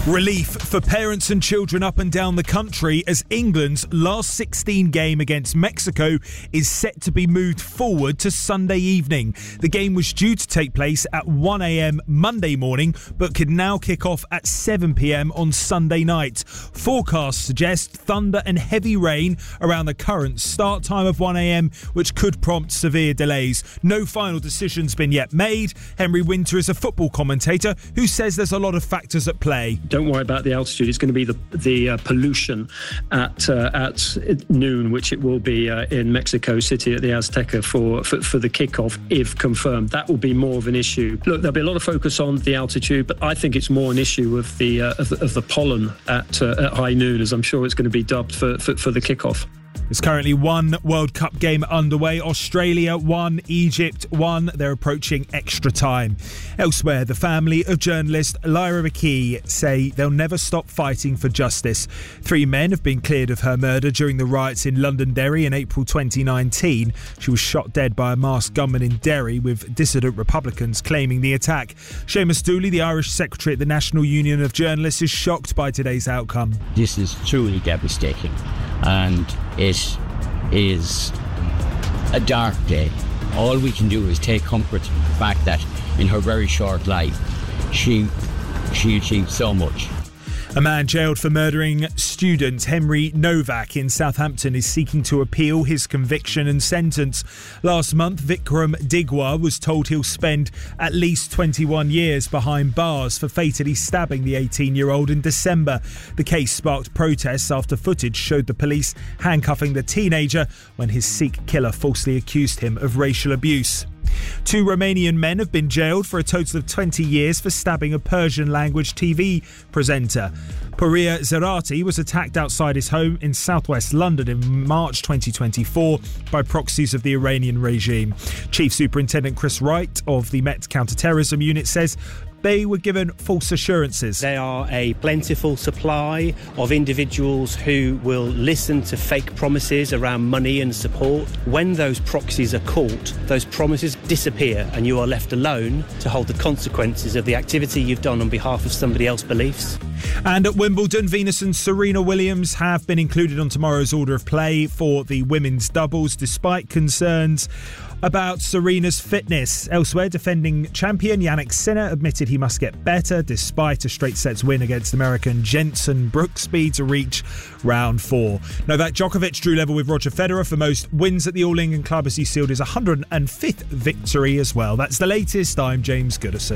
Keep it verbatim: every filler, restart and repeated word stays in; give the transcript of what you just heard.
Relief for parents and children up and down the country as England's last sixteen game against Mexico is set to be moved forward to Sunday evening. The game was due to take place at one a.m. Monday morning, but could now kick off at seven p.m. on Sunday night. Forecasts suggest thunder and heavy rain around the current start time of one a.m, which could prompt severe delays. No final decision's been yet made. Henry Winter is a football commentator who says there's a lot of factors at play. Don't worry about the altitude. It's going to be the the uh, pollution at uh, at noon, which it will be uh, in Mexico City at the Azteca for, for for the kickoff, if confirmed. That will be more of an issue. Look, there'll be a lot of focus on the altitude, but I think it's more an issue of the uh, of, the, of the pollen at uh, at high noon, as I'm sure it's going to be dubbed for for, for the kickoff. There's currently one World Cup game underway. Australia won, Egypt won. They're approaching extra time. Elsewhere, the family of journalist Lyra McKee say they'll never stop fighting for justice. Three men have been cleared of her murder during the riots in Londonderry in April twenty nineteen. She was shot dead by a masked gunman in Derry, with dissident Republicans claiming the attack. Seamus Dooley, the Irish Secretary at the National Union of Journalists, is shocked by today's outcome. This is truly devastating, and it is a dark day. All we can do is take comfort in the fact that in her very short life she she achieved so much. A man jailed for murdering student Henry Novak in Southampton is seeking to appeal his conviction and sentence. Last month, Vikram Digwa was told he'll spend at least twenty-one years behind bars for fatally stabbing the eighteen-year-old in December. The case sparked protests after footage showed the police handcuffing the teenager when his Sikh killer falsely accused him of racial abuse. Two Romanian men have been jailed for a total of twenty years for stabbing a Persian-language T V presenter. Poria Zerati was attacked outside his home in southwest London in March twenty twenty-four by proxies of the Iranian regime. Chief Superintendent Chris Wright of the Met Counter-Terrorism Unit says they were given false assurances. They are a plentiful supply of individuals who will listen to fake promises around money and support. When those proxies are caught, those promises disappear and you are left alone to hold the consequences of the activity you've done on behalf of somebody else's beliefs. And at Wimbledon, Venus and Serena Williams have been included on tomorrow's order of play for the women's doubles, despite concerns about Serena's fitness. Elsewhere, defending champion Jannik Sinner admitted he must get better despite a straight sets win against American Jenson Brooksby to reach round four. Novak Djokovic drew level with Roger Federer for most wins at the All England Club as he sealed his one hundred fifth victory as well. That's the latest. I'm James Goodison.